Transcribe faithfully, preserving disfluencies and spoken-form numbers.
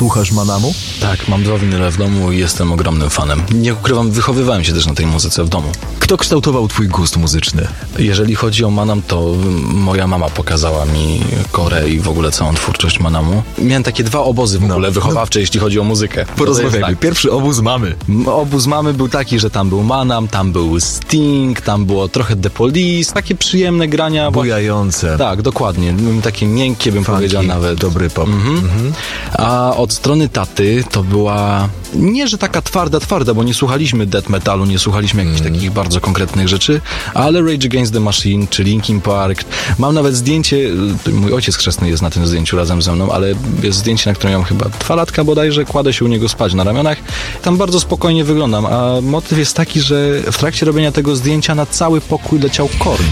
Słuchasz Manamu? Tak, mam dwa winyle w domu i jestem ogromnym fanem. Nie ukrywam, wychowywałem się też na tej muzyce w domu. Kto kształtował twój gust muzyczny? Jeżeli chodzi o Manam, to moja mama pokazała mi Korę i w ogóle całą twórczość Manamu. Miałem takie dwa obozy w ogóle no, wychowawcze, no. jeśli chodzi o muzykę. Porozmawiajmy. Tak. Pierwszy obóz mamy. Obóz mamy był taki, że tam był Manam, tam był Sting, tam było trochę The Police, takie przyjemne grania. Bujające. Tak, dokładnie. Takie miękkie, bym Funky, powiedział nawet. Dobry pop. Mhm. Mhm. A od strony taty to była nie, że taka twarda, twarda, bo nie słuchaliśmy death metalu, nie słuchaliśmy jakichś mm. takich bardzo konkretnych rzeczy, ale Rage Against the Machine czy Linkin Park. Mam nawet zdjęcie, mój ojciec chrzestny jest na tym zdjęciu razem ze mną, ale jest zdjęcie, na którym mam chyba dwa latka bodajże, kładę się u niego spać na ramionach. Tam bardzo spokojnie wyglądam, a motyw jest taki, że w trakcie robienia tego zdjęcia na cały pokój leciał Korn.